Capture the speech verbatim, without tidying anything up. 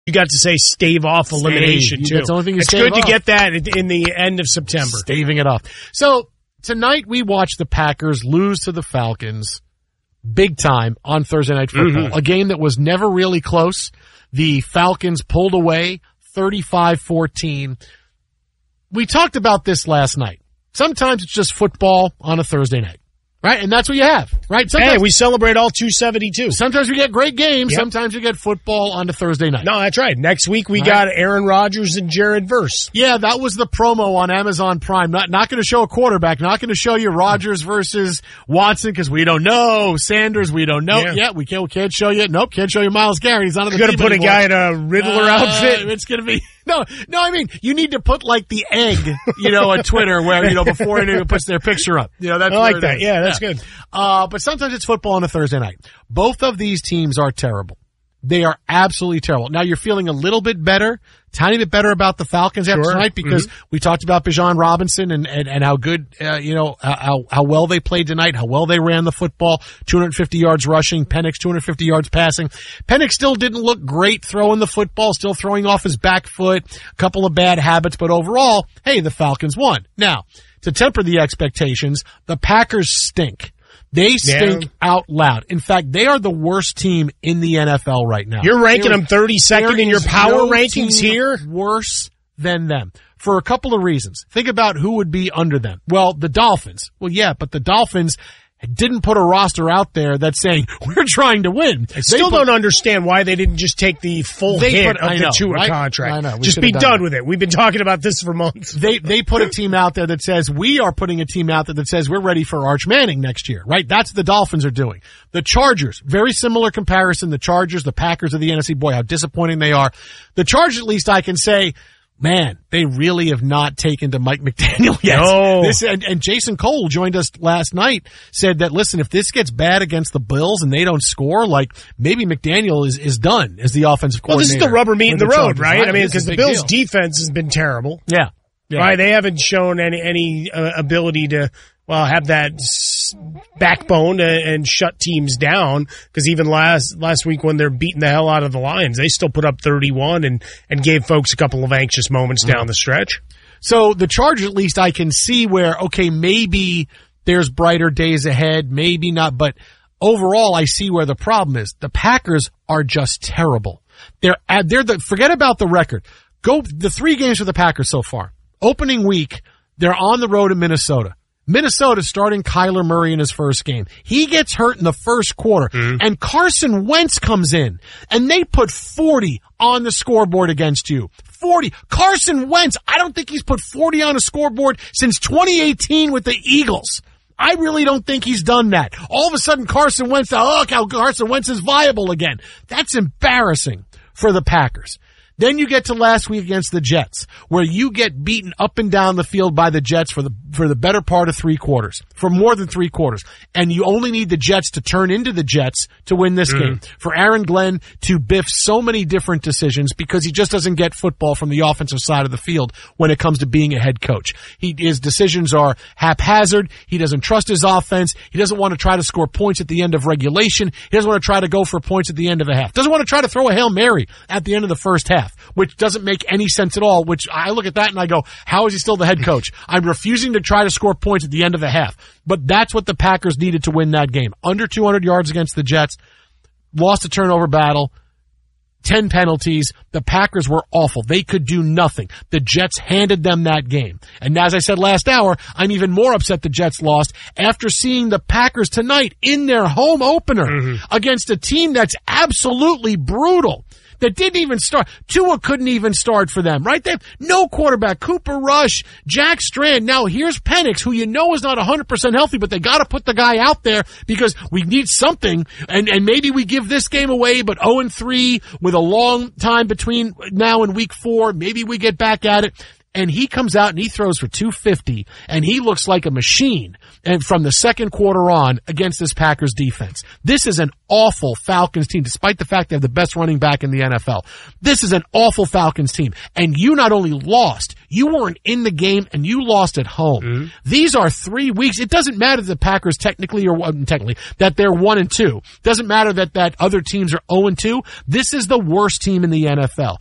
You got to say stave off elimination, Stave. too. That's the only thing you It's stave good off. to get that in the end of September. Staving it off. So tonight we watch the Packers lose to the Falcons big time on Thursday Night Football. Mm-hmm. A game that was never really close. The Falcons pulled away thirty-five fourteen. We talked about this last night. Sometimes it's just football on a Thursday night. Right? And that's what you have, right? Sometimes, Hey, we celebrate all two seventy-two. sometimes we get great games. Yep. Sometimes we get football on a Thursday night. No, that's right. Next week we Right. got Aaron Rodgers and Jared Verse. Yeah, that was the promo on Amazon Prime. Not not going to show a quarterback. Not going to show you Rodgers versus Watson because we don't know. Sanders, we don't know. Yeah. Yeah, we can't, we can't show you. Nope, can't show you Myles Garrett. He's not on the You're going team to put a anymore. guy in a Riddler Uh, outfit? It's going to be no, no. I mean, you need to put like the egg, you know, on Twitter where you know before anyone puts their picture up. You know, that's I like where it that. is. Yeah, that's good. Uh, but sometimes it's football on a Thursday night. Both of these teams are terrible. They are absolutely terrible. Now you're feeling a little bit better, tiny bit better about the Falcons after Sure. tonight because Mm-hmm. we talked about Bijan Robinson and, and, and how good, uh, you know, how, how well they played tonight, how well they ran the football, two hundred fifty yards rushing, Penix two hundred fifty yards passing. Penix still didn't look great throwing the football, still throwing off his back foot, a couple of bad habits, but overall, hey, the Falcons won. Now, to temper the expectations, the Packers stink. They stink Yeah. out loud. In fact, they are the worst team in the N F L right now. You're ranking There- them thirty-second there in your is power no rankings team here? worse than them for a couple of reasons. Think about who would be under them. Well, the Dolphins. Well, yeah, but the Dolphins didn't put a roster out there that's saying we're trying to win. I still don't understand why they didn't just take the full They hit put- of I the know, Tua right? contract. I know. We Just should've be done done that. with it. We've been talking about this for months. They they put a team out there that says we are putting a team out there that says we're ready for Arch Manning next year, right? That's what the Dolphins are doing. The Chargers, very similar comparison. The Chargers, the Packers of the N F C. Boy, how disappointing they are. The Chargers, at least I can say, man, they really have not taken to Mike McDaniel yet. No. This, and, and Jason Cole joined us last night, said that, listen, if this gets bad against the Bills and they don't score, like, maybe McDaniel is, is done as the offensive Well, coordinator. this is the rubber meeting for the road, Chargers, right? I mean, This because is a the big Bills' deal. defense has been terrible. Yeah. Yeah. Right? They haven't shown any any uh, ability to, well, have that s- backbone and, and shut teams down. Because even last last week when they're beating the hell out of the Lions, they still put up thirty-one and, and gave folks a couple of anxious moments down the stretch. So the Chargers, at least I can see where, okay, maybe there's brighter days ahead, maybe not, but overall I see where the problem is. The Packers are just terrible. They're at, they're the, forget about the record. Go, the three games for the Packers so far. Opening week, they're on the road in Minnesota. Minnesota starting Kyler Murray in his first game. He gets hurt in the first quarter, Mm-hmm. and Carson Wentz comes in, and they put forty on the scoreboard against you. forty. Carson Wentz, I don't think he's put forty on a scoreboard since twenty eighteen with the Eagles. I really don't think he's done that. All of a sudden, Carson Wentz, oh, look how Carson Wentz is viable again. That's embarrassing for the Packers. Then you get to last week against the Jets, where you get beaten up and down the field by the Jets for the for the better part of three quarters, for more than three quarters. And you only need the Jets to turn into the Jets to win this Mm. game. For Aaron Glenn to biff so many different decisions because he just doesn't get football from the offensive side of the field when it comes to being a head coach. He, his decisions are haphazard. He doesn't trust his offense. He doesn't want to try to score points at the end of regulation. He doesn't want to try to go for points at the end of the half. Doesn't want to try to throw a Hail Mary at the end of the first half, which doesn't make any sense at all, which I look at that and I go, how is he still the head coach? I'm refusing to try to score points at the end of the half. But that's what the Packers needed to win that game. Under two hundred yards against the Jets, lost a turnover battle, ten penalties. The Packers were awful. They could do nothing. The Jets handed them that game. And as I said last hour, I'm even more upset the Jets lost after seeing the Packers tonight in their home opener mm-hmm. against a team that's absolutely brutal. That didn't even start. Tua couldn't even start for them, right? They have no quarterback. Cooper Rush, Jack Strand. Now here's Penix, who you know is not one hundred percent healthy, but they got to put the guy out there because we need something. And and maybe we give this game away, but oh and three with a long time between now and week four. Maybe we get back at it. and he comes out and he throws for two fifty, and he looks like a machine and from the second quarter on against this Packers defense. This is an awful Falcons team, despite the fact they have the best running back in the N F L. This is an awful Falcons team, and you not only lost, you weren't in the game, and you lost at home. Mm-hmm. These are three weeks. It doesn't matter that the Packers technically or technically that they're one and two. Doesn't matter that that other teams are zero and two. This is the worst team in the N F L.